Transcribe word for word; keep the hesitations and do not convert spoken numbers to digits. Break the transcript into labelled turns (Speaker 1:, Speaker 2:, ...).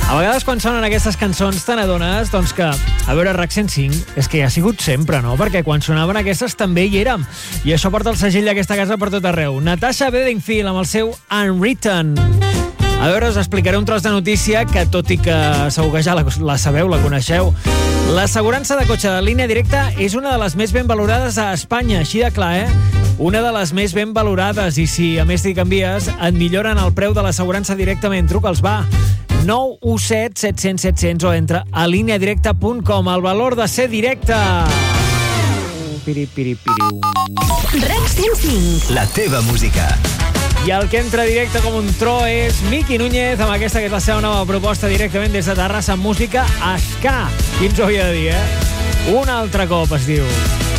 Speaker 1: A vegades quan sonen aquestes cançons te n'adones doncs que, a veure, RAC cent cinc és que hi ha sigut sempre, no? Perquè quan sonaven aquestes també hi érem. I això porta el segell d'aquesta casa per tot arreu. Natasha Bedingfield amb el seu Unwritten. A veure, us explicaré un tros de notícia que, tot i que segur que ja la, la sabeu, la coneixeu, l'assegurança de cotxe de línia directa és una de les més ben valorades a Espanya, així de clar, eh? Una de les més ben valorades, i si a més t'hi canvies, et milloren el preu de l'assegurança directament. Truca'ls, va. nou u set set cents set cents o entra a línia directa punt com. El valor de ser directe. Piri, piri, piri.
Speaker 2: RAC cent cinc.
Speaker 3: La teva música.
Speaker 1: I el que entra directe com un tro és Miki Núñez, amb aquesta que és la seva nova proposta directament des de Terrassa, música ska. Qui ens ho havia de dir, eh? Un altre cop es diu.